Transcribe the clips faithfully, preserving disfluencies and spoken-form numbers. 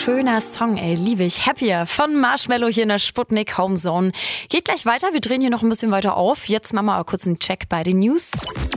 schöner Song, ey, liebe ich. Happier von Marshmello hier in der Sputnik Homezone. Geht gleich weiter, wir drehen hier noch ein bisschen weiter auf. Jetzt machen wir aber kurz einen Check bei den News.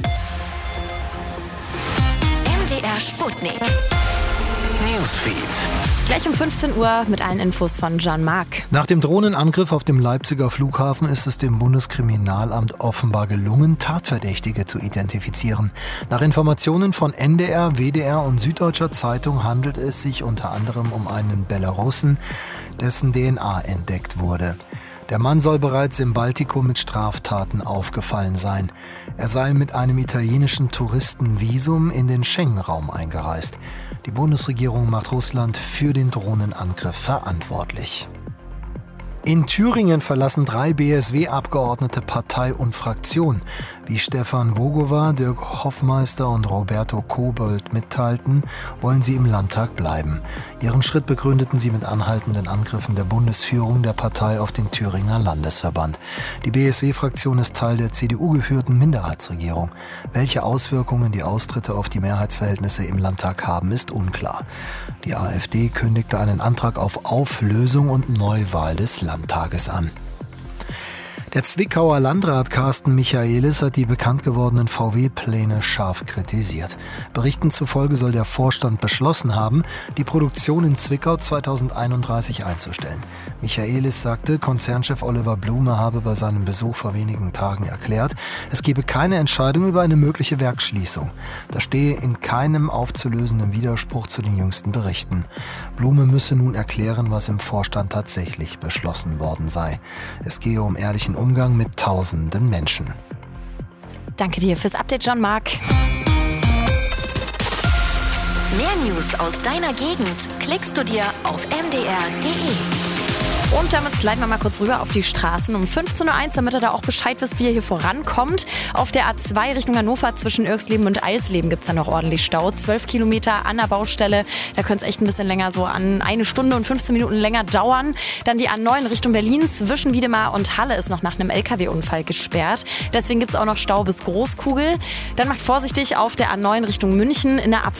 M D R Sputnik Newsfeed. Gleich um fünfzehn Uhr mit allen Infos von Jean-Marc. Nach dem Drohnenangriff auf dem Leipziger Flughafen ist es dem Bundeskriminalamt offenbar gelungen, Tatverdächtige zu identifizieren. Nach Informationen von N D R, W D R und Süddeutscher Zeitung handelt es sich unter anderem um einen Belarussen, dessen D N A entdeckt wurde. Der Mann soll bereits im Baltikum mit Straftaten aufgefallen sein. Er sei mit einem italienischen Touristenvisum in den Schengen-Raum eingereist. Die Bundesregierung macht Russland für den Drohnenangriff verantwortlich. In Thüringen verlassen drei B S W-Abgeordnete Partei und Fraktion. Wie Stefan Vogowa, Dirk Hoffmeister und Roberto Kobold mitteilten, wollen sie im Landtag bleiben. Ihren Schritt begründeten sie mit anhaltenden Angriffen der Bundesführung der Partei auf den Thüringer Landesverband. Die B S W-Fraktion ist Teil der C D U-geführten Minderheitsregierung. Welche Auswirkungen die Austritte auf die Mehrheitsverhältnisse im Landtag haben, ist unklar. Die AfD kündigte einen Antrag auf Auflösung und Neuwahl des Landtages an. Der Zwickauer Landrat Carsten Michaelis hat die bekannt gewordenen V W-Pläne scharf kritisiert. Berichten zufolge soll der Vorstand beschlossen haben, die Produktion in Zwickau zweitausendeinunddreißig einzustellen. Michaelis sagte, Konzernchef Oliver Blume habe bei seinem Besuch vor wenigen Tagen erklärt, es gebe keine Entscheidung über eine mögliche Werksschließung. Das stehe in keinem aufzulösenden Widerspruch zu den jüngsten Berichten. Blume müsse nun erklären, was im Vorstand tatsächlich beschlossen worden sei. Es gehe um ehrlichen Umgang mit tausenden Menschen. Danke dir fürs Update, Jean-Marc. Mehr News aus deiner Gegend klickst du dir auf m d r punkt d e. Und damit sliden wir mal kurz rüber auf die Straßen um fünfzehn Uhr eins, damit ihr da auch Bescheid wisst, wie ihr hier vorankommt. Auf der A zwei Richtung Hannover zwischen Irxleben und Eisleben gibt es ja noch ordentlich Stau. zwölf Kilometer an der Baustelle, da könnte es echt ein bisschen länger, so an eine Stunde und fünfzehn Minuten länger dauern. Dann die A neun Richtung Berlin zwischen Wiedemar und Halle ist noch nach einem L K W-Unfall gesperrt. Deswegen gibt es auch noch Stau bis Großkugel. Dann macht vorsichtig auf der A neun Richtung München in der Abfahrt